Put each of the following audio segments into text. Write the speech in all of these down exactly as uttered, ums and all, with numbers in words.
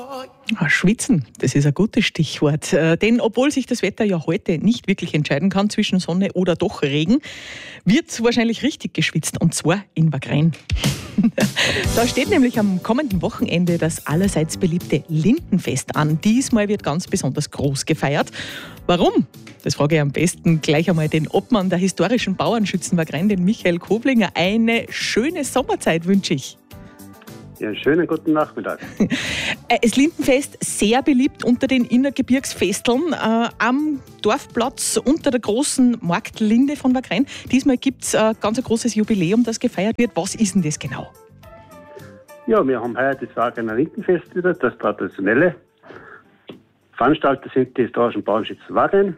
Ah, Schwitzen, das ist ein gutes Stichwort. Äh, denn obwohl sich das Wetter ja heute nicht wirklich entscheiden kann zwischen Sonne oder doch Regen, wird wahrscheinlich richtig geschwitzt, und zwar in Wagrain. Da steht nämlich am kommenden Wochenende das allerseits beliebte Lindenfest an. Diesmal wird ganz besonders groß gefeiert. Warum? Das frage ich am besten gleich einmal den Obmann der historischen Bauernschützen Wagrain, den Michael Koblinger. Eine schöne Sommerzeit wünsche ich. Ja, einen schönen guten Nachmittag. Das Lindenfest, sehr beliebt unter den Innergebirgsfesteln äh, am Dorfplatz unter der großen Marktlinde von Wagrain. Diesmal gibt es ein ganz ein großes Jubiläum, das gefeiert wird. Was ist denn das genau? Ja, wir haben heuer das Wagrainer Lindenfest wieder, das traditionelle. Veranstalter sind die historischen Bauernschützen Wagrain.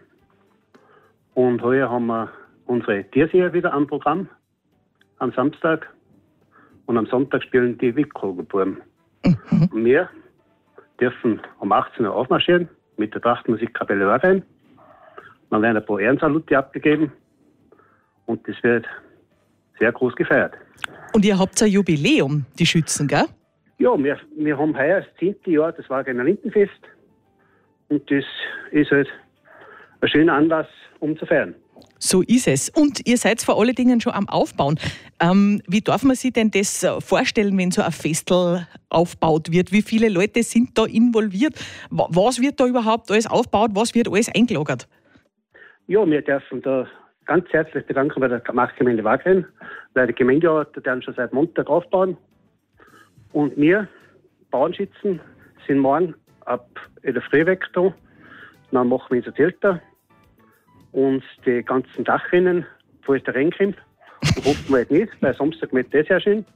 Und heuer haben wir unsere Tierseher wieder am Programm, am Samstag. Und am Sonntag spielen die Wildkrogenbuben. Mhm. Und wir dürfen um achtzehn Uhr aufmarschieren mit der Trachtenmusikkapelle Wagrain. Dann werden ein paar Ehrensalute abgegeben und das wird sehr groß gefeiert. Und ihr habt ein Jubiläum, die Schützen, gell? Ja, wir, wir haben heuer das zehnte Jahr das Wagrainer Lindenfest und das ist halt ein schöner Anlass, um zu feiern. So ist es. Und ihr seid vor allen Dingen schon am Aufbauen. Ähm, wie darf man sich denn das vorstellen, wenn so ein Festel aufgebaut wird? Wie viele Leute sind da involviert? Was wird da überhaupt alles aufgebaut? Was wird alles eingelagert? Ja, wir dürfen da ganz herzlich bedanken bei der Marktgemeinde Wagrain, weil die Gemeindearbeiter schon seit Montag aufbauen. Und wir, Bauernschützen, sind morgen ab in der Früh weg da. Dann machen wir unser Zelt da. Und die ganzen Dachrinnen, falls der Regen kommt, hoffen wir halt nicht, weil Samstag wird das sehr schön.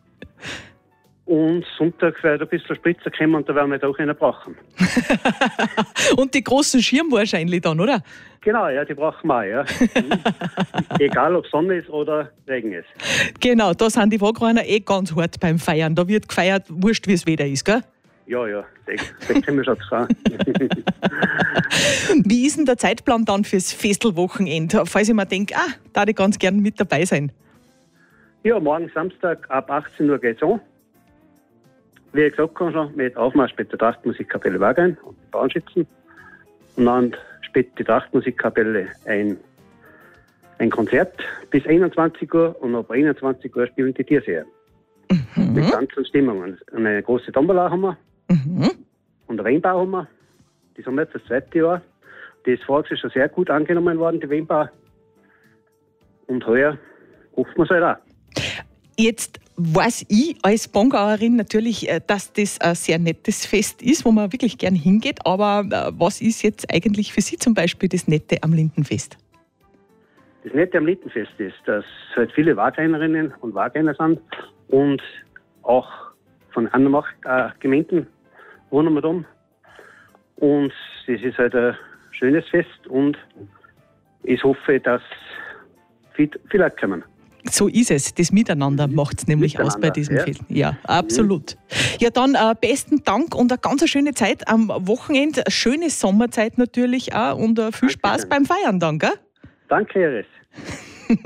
Und Sonntag wird ein bisschen Spritzer kommen und da werden wir auch einen brauchen. Und die großen Schirme wahrscheinlich dann, oder? Genau, ja, die brauchen wir auch, ja. Egal, ob Sonne ist oder Regen ist. Genau, da sind die Wagrainer eh ganz hart beim Feiern. Da wird gefeiert, wurscht wie es Wetter ist, gell? Ja, ja, das können wir schon sagen. Wie ist denn der Zeitplan dann fürs Festelwochenende? Falls ich mir denke, ah, da würde ich ganz gerne mit dabei sein. Ja, morgen Samstag ab achtzehn Uhr geht es an. Wie ich gesagt habe, schon mit Aufmarsch mit der Trachtenmusikkapelle Wagrain und den Bauernschützen. Und dann spielt die Trachtenmusikkapelle ein, ein Konzert bis einundzwanzig Uhr und ab einundzwanzig Uhr spielen die Tierseher. Mhm. Mit ganzen Stimmungen. Eine große Tombola haben wir. Mhm. Und eine Weinbau haben wir. Das haben wir jetzt das zweite Jahr. Die ist voriges Jahr schon sehr gut angenommen worden, die Weinbau. Und heuer hoffen wir es halt auch. Jetzt weiß ich als Bongauerin natürlich, dass das ein sehr nettes Fest ist, wo man wirklich gern hingeht. Aber was ist jetzt eigentlich für Sie zum Beispiel das Nette am Lindenfest? Das Nette am Lindenfest ist, dass halt viele Wagrainerinnen und Wagrainer sind und auch von anderen äh, Gemeinden wohnen wir da. Und das ist halt ein schönes Fest und ich hoffe, dass viele Leute kommen. So ist es. Das Miteinander macht es nämlich aus bei diesem ja. Fest. Ja, absolut. Mhm. Ja, dann äh, besten Dank und eine ganz schöne Zeit am Wochenende. Eine schöne Sommerzeit natürlich auch und äh, viel Spaß Danke. beim Feiern dann, gell? Danke, Iris.